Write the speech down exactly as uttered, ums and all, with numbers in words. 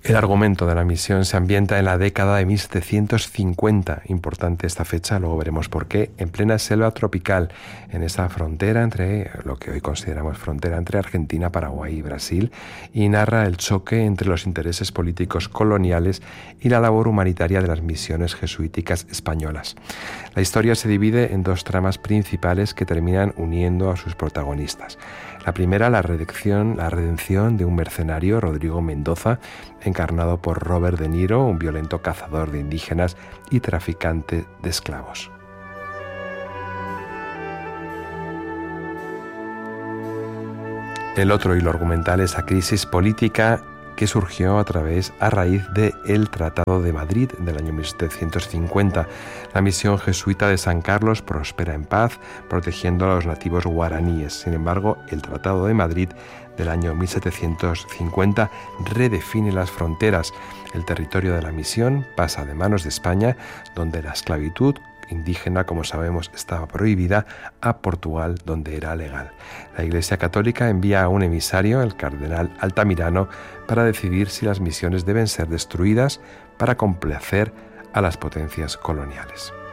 El argumento de la misión se ambienta en la década de mil setecientos cincuenta, importante esta fecha, luego veremos por qué, en plena selva tropical, en esa frontera entre, lo que hoy consideramos frontera entre Argentina, Paraguay y Brasil, y narra el choque entre los intereses políticos coloniales y la labor humanitaria de las misiones jesuíticas españolas. La historia se divide en dos tramas principales que terminan uniendo a sus protagonistas. La primera, la redención, la redención de un mercenario, Rodrigo Mendoza, encarnado por Robert De Niro, un violento cazador de indígenas y traficante de esclavos. El otro hilo argumental es la crisis política que surgió a través, a raíz del Tratado de Madrid del año mil setecientos cincuenta. La misión jesuita de San Carlos prospera en paz, protegiendo a los nativos guaraníes. Sin embargo, el Tratado de Madrid del año mil setecientos cincuenta redefine las fronteras. El territorio de la misión pasa de manos de España, donde la esclavitud indígena, como sabemos, estaba prohibida, a Portugal, donde era legal. La Iglesia Católica envía a un emisario, el cardenal Altamirano, para decidir si las misiones deben ser destruidas para complacer a las potencias coloniales.